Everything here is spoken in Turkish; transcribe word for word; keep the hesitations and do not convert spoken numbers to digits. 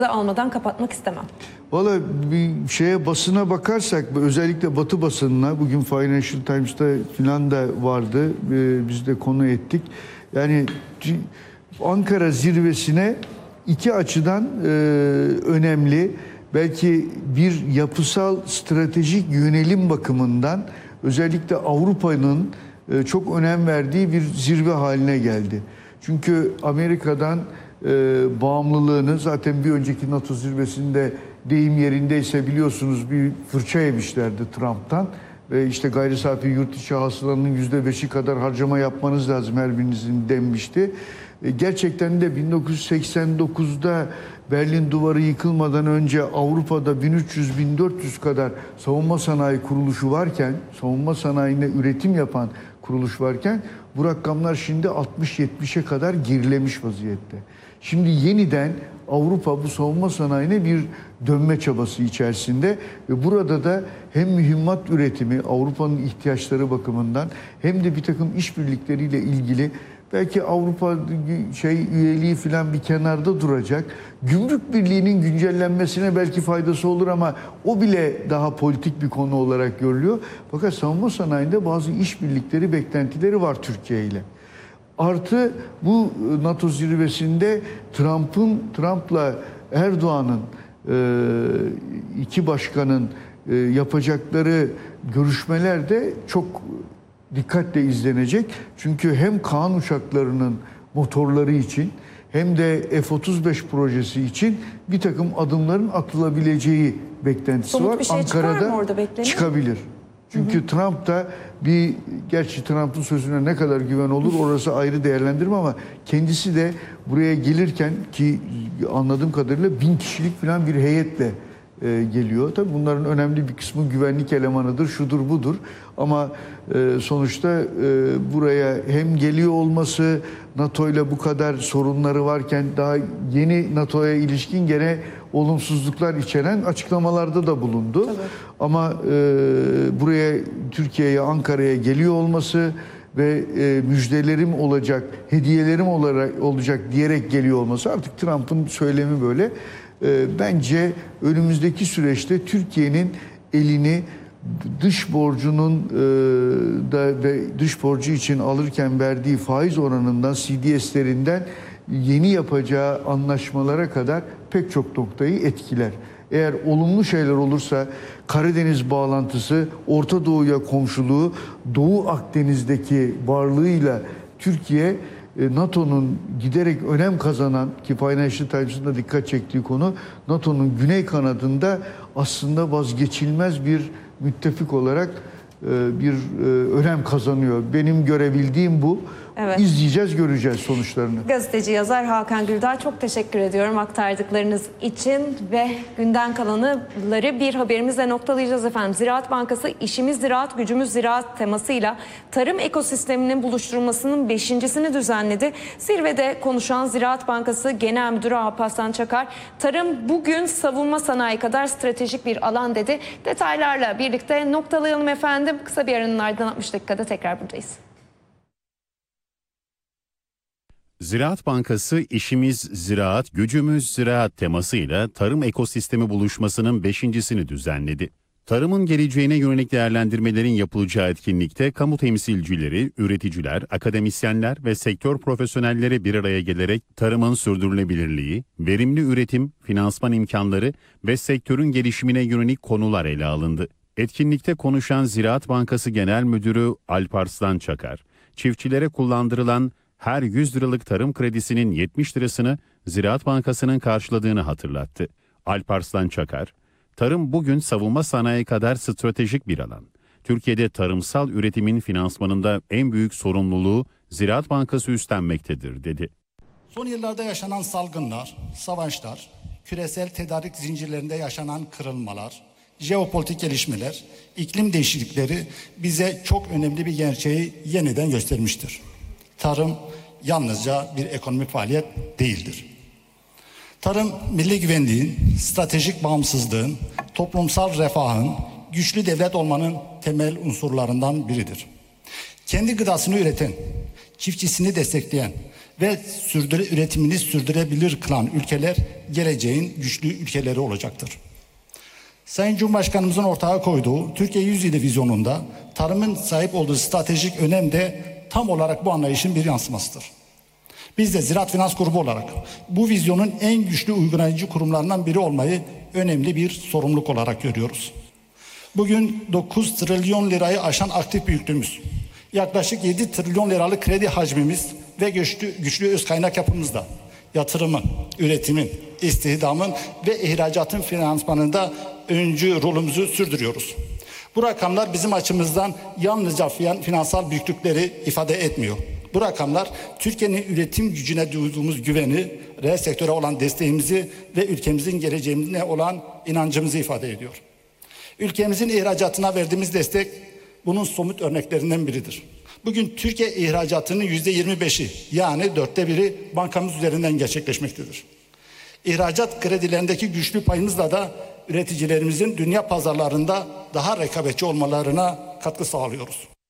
almadan kapatmak istemem. Valla bir şeye, basına bakarsak, özellikle Batı basınına, bugün Financial Times'ta filan da vardı, biz de konu ettik. Yani Ankara zirvesine iki açıdan e, önemli, belki bir yapısal stratejik yönelim bakımından özellikle Avrupa'nın e, çok önem verdiği bir zirve haline geldi. Çünkü Amerika'dan e, bağımlılığını zaten bir önceki NATO zirvesinde, deyim yerindeyse biliyorsunuz, bir fırça yemişlerdi Trump'tan. Ve işte gayri safi yurt içi hasılanın yüzde beşi kadar harcama yapmanız lazım her birinizin denmişti. E, gerçekten de bin dokuz yüz seksen dokuzda Berlin Duvarı yıkılmadan önce Avrupa'da bin üç yüz bin dört yüz kadar savunma sanayi kuruluşu varken, savunma sanayine üretim yapan kuruluş varken, bu rakamlar şimdi altmış yetmişe kadar gerilemiş vaziyette. Şimdi yeniden Avrupa bu savunma sanayine bir dönme çabası içerisinde ve burada da hem mühimmat üretimi Avrupa'nın ihtiyaçları bakımından hem de bir takım işbirlikleriyle ilgili, belki Avrupa şey üyeliği falan bir kenarda duracak. Gümrük Birliği'nin güncellenmesine belki faydası olur ama o bile daha politik bir konu olarak görülüyor. Fakat savunma sanayinde bazı işbirlikleri, beklentileri var Türkiye ile. Artı bu NATO zirvesinde Trump'ın, Trump'la Erdoğan'ın, iki başkanın yapacakları görüşmeler de çok dikkatle izlenecek. Çünkü hem Kaan uçaklarının motorları için hem de F otuz beş projesi için bir takım adımların atılabileceği beklentisi Somut var. bir şey Ankara'da çıkabilir. Çünkü hı hı. Trump da bir, gerçi Trump'ın sözüne ne kadar güven olur orası ayrı değerlendirme, ama kendisi de buraya gelirken, ki anladığım kadarıyla bin kişilik falan bir heyetle e, geliyor. Tabii bunların önemli bir kısmı güvenlik elemanıdır, şudur budur. Ama e, sonuçta e, buraya hem geliyor olması, NATO ile bu kadar sorunları varken daha yeni NATO'ya ilişkin gene olumsuzluklar içeren açıklamalarda da bulundu. Tabii. Ama e, buraya, Türkiye'ye, Ankara'ya geliyor olması ve e, müjdelerim olacak, hediyelerim olarak olacak diyerek geliyor olması, artık Trump'ın söylemi böyle. E, bence önümüzdeki süreçte Türkiye'nin elini dış borcunun e, da ve dış borcu için alırken verdiği faiz oranından, C D S'lerinden yeni yapacağı anlaşmalara kadar pek çok noktayı etkiler. Eğer olumlu şeyler olursa Karadeniz bağlantısı, Orta Doğu'ya komşuluğu, Doğu Akdeniz'deki varlığıyla Türkiye, NATO'nun giderek önem kazanan, ki Financial Times'ın da dikkat çektiği konu, NATO'nun güney kanadında aslında vazgeçilmez bir müttefik olarak bir önem kazanıyor. Benim görebildiğim bu. Evet. İzleyeceğiz, göreceğiz sonuçlarını. Gazeteci yazar Hakan Gürdağ, çok teşekkür ediyorum aktardıklarınız için ve günden kalanları bir haberimizle noktalayacağız efendim. Ziraat Bankası işimiz ziraat, gücümüz ziraat temasıyla tarım ekosisteminin buluşturulmasının beşincisini düzenledi. Zirvede konuşan Ziraat Bankası Genel Müdürü Alparslan Çakar, tarım bugün savunma sanayi kadar stratejik bir alan dedi. Detaylarla birlikte noktalayalım efendim. Kısa bir aranın ardından altmış dakikada tekrar buradayız. Ziraat Bankası işimiz ziraat, gücümüz ziraat temasıyla tarım ekosistemi buluşmasının beşincisini düzenledi. Tarımın geleceğine yönelik değerlendirmelerin yapılacağı etkinlikte kamu temsilcileri, üreticiler, akademisyenler ve sektör profesyonelleri bir araya gelerek tarımın sürdürülebilirliği, verimli üretim, finansman imkanları ve sektörün gelişimine yönelik konular ele alındı. Etkinlikte konuşan Ziraat Bankası Genel Müdürü Alparslan Çakar, çiftçilere kullandırılan her yüz liralık tarım kredisinin yetmiş lirasını Ziraat Bankası'nın karşıladığını hatırlattı. Alparslan Çakar, tarım bugün savunma sanayi kadar stratejik bir alan. Türkiye'de tarımsal üretimin finansmanında en büyük sorumluluğu Ziraat Bankası üstlenmektedir, dedi. Son yıllarda yaşanan salgınlar, savaşlar, küresel tedarik zincirlerinde yaşanan kırılmalar, jeopolitik gelişmeler, iklim değişiklikleri bize çok önemli bir gerçeği yeniden göstermiştir. Tarım yalnızca bir ekonomik faaliyet değildir. Tarım, milli güvenliğin, stratejik bağımsızlığın, toplumsal refahın, güçlü devlet olmanın temel unsurlarından biridir. Kendi gıdasını üreten, çiftçisini destekleyen ve sürdüre, üretimini sürdürebilir kılan ülkeler geleceğin güçlü ülkeleri olacaktır. Sayın Cumhurbaşkanımızın ortaya koyduğu Türkiye yüzyılı vizyonunda tarımın sahip olduğu stratejik önem de tam olarak bu anlayışın bir yansımasıdır. Biz de Ziraat Finans Grubu olarak bu vizyonun en güçlü uygulayıcı kurumlarından biri olmayı önemli bir sorumluluk olarak görüyoruz. Bugün dokuz trilyon lirayı aşan aktif büyüklüğümüz, yaklaşık yedi trilyon liralık kredi hacmimiz ve güçlü, güçlü öz kaynak yapımızda yatırımın, üretimin, istihdamın ve ihracatın finansmanında öncü rolümüzü sürdürüyoruz. Bu rakamlar bizim açımızdan yalnızca finansal büyüklükleri ifade etmiyor. Bu rakamlar Türkiye'nin üretim gücüne duyduğumuz güveni, reel sektöre olan desteğimizi ve ülkemizin geleceğine olan inancımızı ifade ediyor. Ülkemizin ihracatına verdiğimiz destek bunun somut örneklerinden biridir. Bugün Türkiye ihracatının yüzde yirmi beşi yani dörtte biri bankamız üzerinden gerçekleşmektedir. İhracat kredilerindeki güçlü payımızla da üreticilerimizin dünya pazarlarında daha rekabetçi olmalarına katkı sağlıyoruz.